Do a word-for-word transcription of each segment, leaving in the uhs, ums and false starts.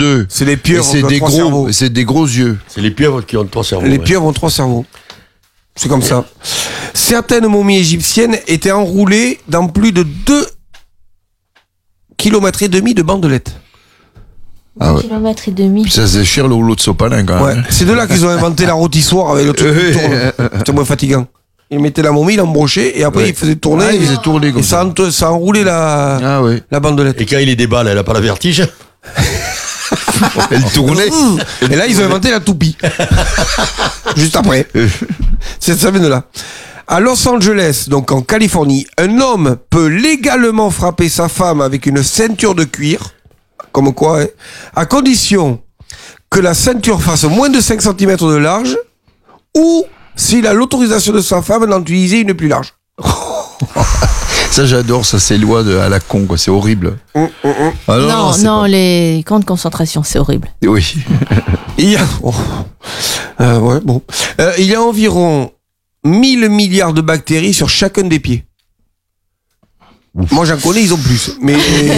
deux. C'est les pieuvres c'est qui ont des trois gros, cerveaux. c'est des gros yeux. C'est les pieuvres qui ont trois cerveaux. Les ouais. pieuvres ont trois cerveaux. C'est comme ça. Certaines momies égyptiennes étaient enroulées dans plus de deux kilomètres et demi de bandelettes. Ah ouais. Kilomètre et demi. Ça c'est cher le rouleau de sopalin quand Ouais. même. C'est de là qu'ils ont inventé la rôtissoire avec le truc qui tourne. C'était moins fatigant. Ils mettaient la momie, ils l'embrochaient et après Ouais. ils faisaient tourner. Ah, ils faisaient tourner comme et ça, ça. en- ça enroulait la, Ah ouais. la bandelette. Et quand il est déballe, elle a pas la vertige. Elle tournait. Et là, ils ont inventé la toupie. Juste après. C'est ça vient de là. À Los Angeles, donc en Californie, un homme peut légalement frapper sa femme avec une ceinture de cuir, comme quoi, hein, à condition que la ceinture fasse moins de cinq centimètres de large, ou s'il a l'autorisation de sa femme d'en utiliser une plus large. Ça j'adore, ça c'est loi de, à la con quoi, c'est horrible. Hum, hum, hum. Ah Non, c'est non, pas- les camps de concentration, c'est horrible. Oui. Il y a, oh. Euh, ouais, bon. Euh, il y a environ mille milliards de bactéries sur chacun des pieds. Moi j'en connais, ils ont plus. Mais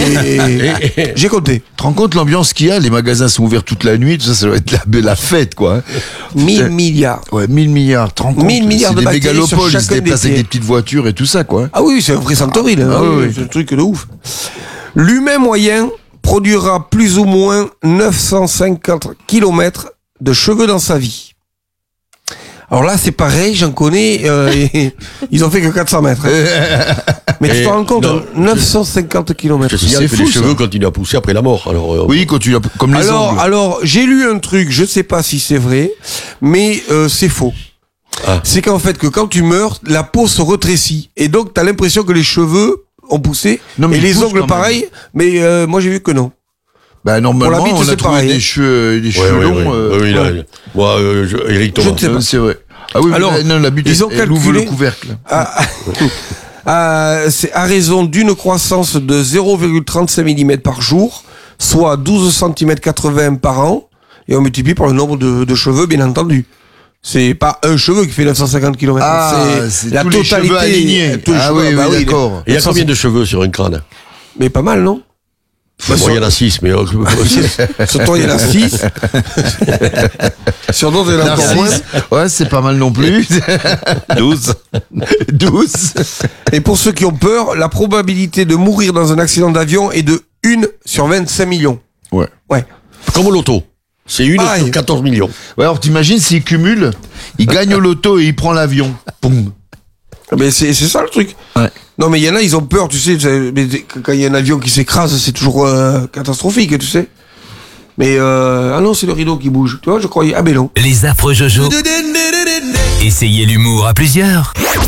j'ai compté. Tu te rends compte l'ambiance qu'il y a? Les magasins sont ouverts toute la nuit, tout ça, ça doit être la, la fête, quoi. mille milliards. Ouais, mille milliards, tu te rends compte? mille milliards c'est de des bactéries sur mégalopoles, ils se chacun des déplacent avec pieds. des petites voitures et tout ça, quoi. Ah oui, c'est un vrai centre-ville. hein. Ah oui, Oui, oui. c'est un truc de ouf. L'humain moyen produira plus ou moins neuf cent cinquante kilomètres de cheveux dans sa vie. Alors là, c'est pareil, j'en connais, euh, et ils ont fait que quatre cents mètres. hein. Mais tu Et te rends compte, non, neuf cent cinquante kilomètres. Je signale C'est que fou, les ça. cheveux continuent à pousser après la mort. Alors, euh, Oui, quand tu comme les Alors, ongles. alors j'ai lu un truc, je sais pas si c'est vrai, mais euh, c'est faux. Ah. C'est qu'en fait, que quand tu meurs, la peau se rétrécit. Et donc, t'as l'impression que les cheveux ont poussé. Non, mais et ils les poussent ongles quand pareil. Mais euh, moi, j'ai vu que non. Bah, normalement, Pour la bite, on a c'est trouvé pareil, des hein. cheveux, des ouais, cheveux ouais, longs. ouais. euh, Oui, là, ouais. moi, euh, je- Eric Thomas. Je ne sais euh, pas. c'est vrai. Ah oui, Alors, mais non, la butte, ils ont elle, elle ouvre calculé- le couvercle. À, à- c'est à raison d'une croissance de zéro virgule trente-cinq millimètres par jour, soit douze centimètres quatre-vingts par an, et on multiplie par le nombre de, de cheveux, bien entendu. C'est pas un cheveu qui fait neuf cent cinquante kilomètres. Ah, c'est c'est la tous les totalité. cheveux alignés. tous les Ah cheveux, oui, bah oui, d'accord. Il y a combien de cheveux sur un crâne? Mais pas mal, non? Bah, Bon, sur- il y en a six, mais. euh, Sur toi, il y en a six. Sur d'autres, il y en a encore moins. Narcisse. Ouais, c'est pas mal non plus. douze. douze. Et pour ceux qui ont peur, la probabilité de mourir dans un accident d'avion est de une sur vingt-cinq millions. Ouais. Ouais. Comme au loto. C'est une Pareil. sur quatorze millions. Ouais, alors t'imagines s'il cumule, il gagne au loto et il prend l'avion. Boum. Mais c'est c'est ça le truc. Ouais. Non, mais il y en a, ils ont peur, tu sais. c'est- mais quand il y a un avion qui s'écrase, c'est toujours euh, catastrophique, tu sais. Mais euh, ah non, c'est le rideau qui bouge. Tu vois, je croyais. Ah ben non. Les affreux Jojo. Essayez l'humour à plusieurs.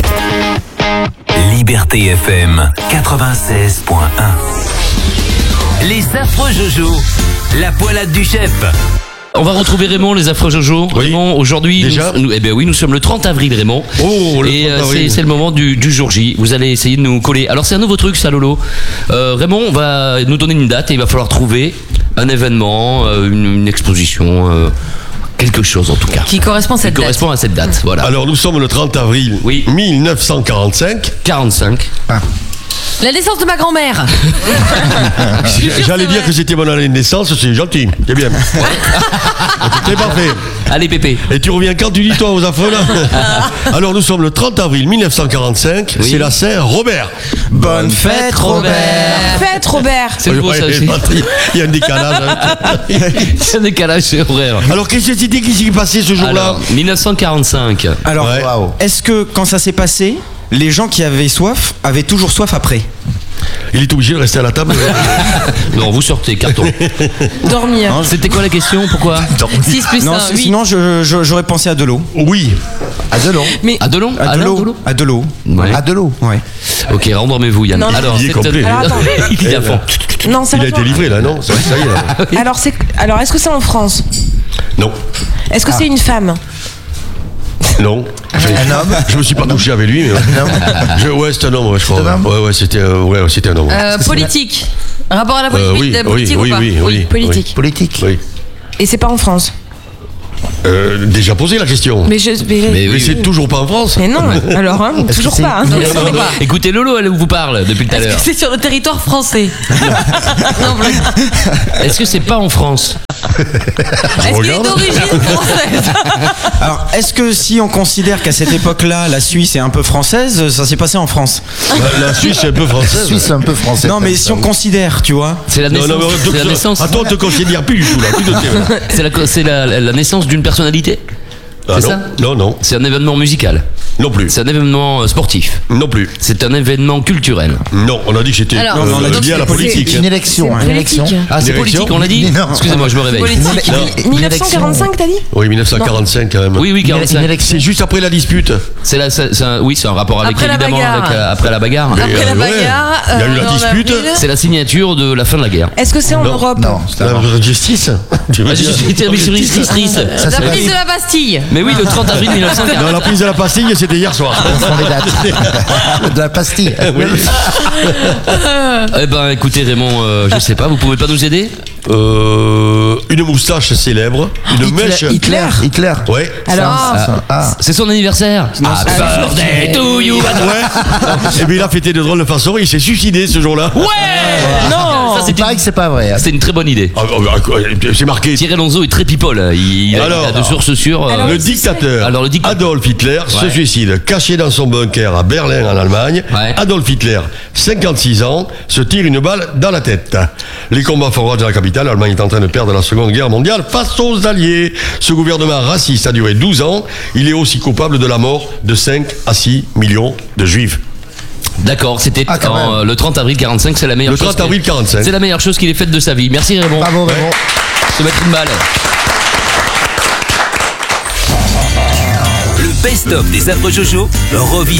Liberté F M quatre-vingt-seize point un. Les affreux Jojo. La poilade du chef. On va retrouver Raymond, les affreux Jojo. Oui. Raymond, aujourd'hui, Déjà nous, nous- eh ben oui, nous sommes le trente avril, Raymond. Oh, le Et trente euh, avril. c'est c'est le moment du, du jour J. Vous allez essayer de nous coller. Alors c'est un nouveau truc, ça, Lolo. Euh, Raymond va nous donner une date et il va falloir trouver un événement, euh, une, une exposition, euh, quelque chose en tout cas. Qui correspond à cette Qui date. correspond à cette date. Voilà. Alors, nous sommes le trente avril Oui. mille neuf cent quarante-cinq. quarante-cinq. La naissance de ma grand-mère. Je suis sûre J'allais que dire c'est que c'était mon année de naissance, c'est gentil. C'est bien. C'est parfait. Allez, Pépé. Et tu reviens quand tu dis toi aux affreux là? Alors nous sommes le trente avril mille neuf cent quarante-cinq, Oui. c'est la Saint-Robert. Bonne fête, Robert. Fête, Robert. C'est beau, ça aussi. Il y a un décalage. hein. C'est un décalage, c'est vrai. Alors qu'est-ce que c'était qui s'est passé ce jour-là? Alors, mille neuf cent quarante-cinq. Alors, Ouais. est-ce que quand ça s'est passé, les gens qui avaient soif avaient toujours soif après? Il est obligé de rester à la table. Non, vous sortez, carton. Dormir. C'était quoi la question? Pourquoi? six plus Non, un, c- huit. sinon je- je- j'aurais pensé à de l'eau. Oui. À de l'eau. Mais À Delon? À de Alain l'eau. Delon À de l'eau. Ouais. À de l'eau. Ouais. Ok, rendormez-vous, Yann. Non, non. Alors, Il est c'est- complet. Alors, attends. Il est à fond. non, Il a sérieusement. été livré là, non? Ça, ça y est là. Alors, c'est... Alors, est-ce que c'est en France? Non. Est-ce que c'est une femme? Non. Un homme. Je me suis pas touché avec lui, mais. Je- ouais, c'est un homme, ouais, je crois. C'est un homme Ouais, ouais, c'était euh, ouais, ouais, c'était un homme. ouais. Euh, politique. Rapport à la Euh, politique, oui, la oui, politique oui, ou pas oui, oui, politique. Politique. Oui. Et c'est pas en France. Euh, déjà posé la question. Mais je. Mais, Mais Mais oui, c'est oui. toujours pas en France. mais non, alors, hein, toujours c'est- pas. Hein, Non, je non, sais non. pas. Écoutez Lolo, elle vous parle depuis tout à Est-ce l'heure. que c'est sur le territoire français? Non, blague. Est-ce que c'est pas en France? Est-ce qu'il est d'origine française? Alors, est-ce que si on considère qu'à cette époque-là, la Suisse est un peu française, ça s'est passé en France? La, la Suisse est un peu française. La Suisse est un peu française. Non, mais si on considère, tu vois. C'est la Non, naissance. non, mais C'est la naissance. Attends, on te considère plus du tout là. Plus de thé, C'est la, c'est la, la naissance d'une personnalité. Ah, C'est non, ça non, non, C'est un événement musical. non plus, C'est un événement euh, sportif. non plus, C'est un événement culturel. non. On a dit que c'était Alors, euh, non, mais on a dit lié à la que c'était politique. Une élection. Une élection. Ah, c'est Une politique, élection on l'a dit. Non. Excusez-moi, je me réveille. Politique. Non. mille neuf cent quarante-cinq, t'as dit? Oui, mille neuf cent quarante-cinq quand même. Oui, oui, Une, quarante-cinq. une élection. C'est juste après la dispute. C'est la, c'est, c'est un- oui, c'est un rapport avec Après la évidemment bagarre. avec, euh, après la bagarre. Mais, Après la euh, ouais. bagarre. Il y a eu euh, la en dispute. avril. C'est la signature de la fin de la guerre. Est-ce que c'est en Non. Europe? Non, c'est La avant. justice. Tu veux Ah, dire j'ai été triste, triste, triste. Ça, La c'est prise de la Bastille. Mais oui, le trente avril mille neuf cent quarante. Non, la prise de la pastille, c'était hier soir. Ce sont les dates. De la pastille. Oui. Eh ben, écoutez, Raymond, euh, je sais pas, vous pouvez pas nous aider? Euh, une moustache célèbre, une mèche. Hitler. Hitler. Ouais. Alors, Ça, ah. C'est son anniversaire. Happy birthday to you. Ouais. Et bien il a fêté de drôles de façon, il s'est suicidé ce jour-là. Ouais. Non. Ça, Il c'était paraît que c'est pas vrai. hein. c'est une très bonne idée. Ah, ah, ah, c'est marqué. Thierry Lonzo est très people. Il, il a, Alors, il a de sources sûres. euh, Le dictateur Alors, le dictateur. Adolf Hitler se Ouais. suicide, caché dans son bunker à Berlin en Allemagne. Ouais. Adolf Hitler, cinquante-six ans, se tire une balle dans la tête. Les combats font rage dans la capitale. L'Allemagne est en train de perdre la Seconde Guerre mondiale face aux Alliés. Ce gouvernement raciste a duré douze ans. Il est aussi coupable de la mort de cinq à six millions de Juifs. D'accord, c'était Ah, quand en, même. euh, le trente avril quarante-cinq, c'est la meilleure Le chose. trente avril qu'il- quarante-cinq. C'est la meilleure chose qu'il ait faite de sa vie. Merci Raymond. Bravo, Raymond. Se mettre une balle. Le best-of des affreux Jojo revit